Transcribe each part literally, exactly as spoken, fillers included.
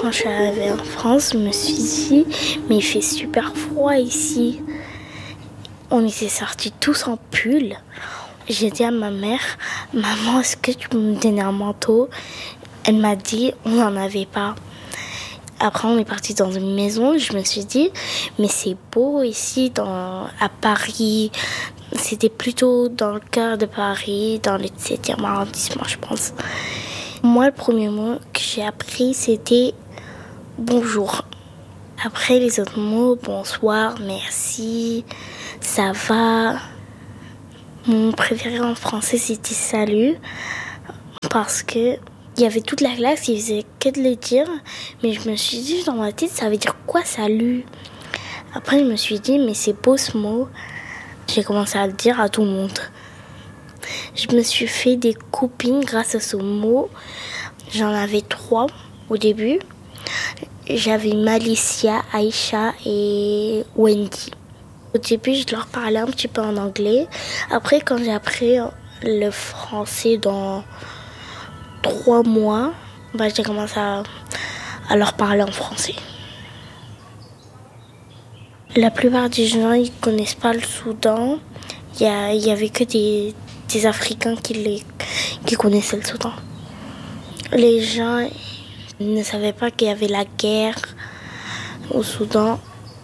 Quand je suis arrivée en France, je me suis dit, mais il fait super froid ici. On était sortis tous en pull. J'ai dit à ma mère, maman, est-ce que tu peux me donner un manteau? Elle m'a dit, on n'en avait pas. Après, on est parti dans une maison. Je me suis dit, mais c'est beau ici, dans, à Paris. C'était plutôt dans le cœur de Paris, dans le septième arrondissement, je pense. Moi, le premier mot que j'ai appris, c'était bonjour. Après, les autres mots, bonsoir, merci, ça va. Mon préféré en français, c'était salut, parce que il y avait toute la classe qui faisait que de le dire, mais je me suis dit dans ma tête, ça veut dire quoi salut? Après, je me suis dit, mais c'est beau ce mot. J'ai commencé à le dire à tout le monde. Je me suis fait des copines grâce à ce mot. J'en avais trois au début. J'avais Malicia, Aïcha et Wendy. Au début, je leur parlais un petit peu en anglais. Après, quand j'ai appris le français dans trois mois, bah, j'ai commencé à, à leur parler en français. La plupart des gens, ils ne connaissent pas le Soudan. Il y, y avait que des, des Africains qui, les, qui connaissaient le Soudan. Les gens ne savaient pas qu'il y avait la guerre au Soudan.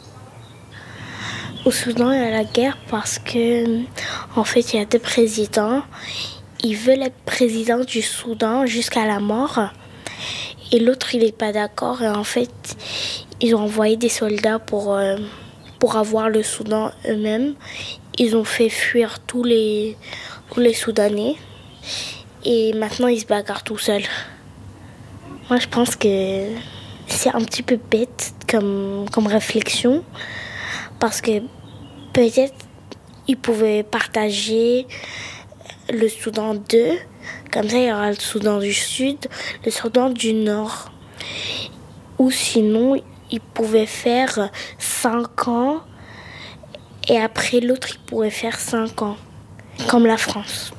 Au Soudan, il y a la guerre parce que, en fait, il y a deux présidents. Ils veulent être président du Soudan jusqu'à la mort. Et l'autre, il n'est pas d'accord. Et en fait, ils ont envoyé des soldats pour, euh, pour avoir le Soudan eux-mêmes. Ils ont fait fuir tous les, tous les Soudanais. Et maintenant, ils se bagarrent tout seuls. Moi, je pense que c'est un petit peu bête comme, comme réflexion. Parce que peut-être ils pouvaient partager le Soudan deux. Comme ça, il y aura le Soudan du Sud, le Soudan du Nord. Ou sinon, ils pouvaient faire cinq ans. Et après, l'autre, il pourrait faire cinq ans. Comme la France.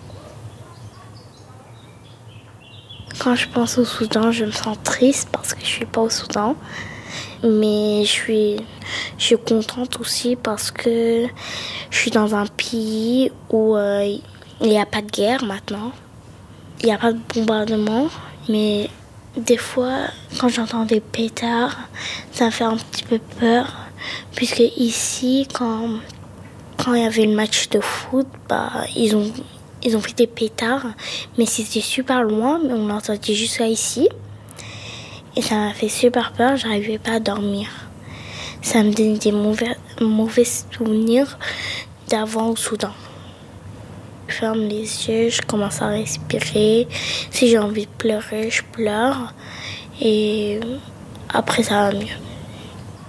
Quand je pense au Soudan, je me sens triste parce que je ne suis pas au Soudan. Mais je suis, je suis contente aussi parce que je suis dans un pays où euh, il n'y a pas de guerre maintenant. Il n'y a pas de bombardement. Mais des fois, quand j'entends des pétards, ça me fait un petit peu peur. Puisque ici, quand, quand il y avait le match de foot, bah, ils ont, ils ont fait des pétards. Mais c'était super loin, mais on l'entendait jusqu'à ici. Et ça m'a fait super peur, j'arrivais pas à dormir. Ça me donnait des mauvais, mauvais souvenirs d'avant au Soudan. Je ferme les yeux, je commence à respirer. Si j'ai envie de pleurer, je pleure. Et après, ça va mieux.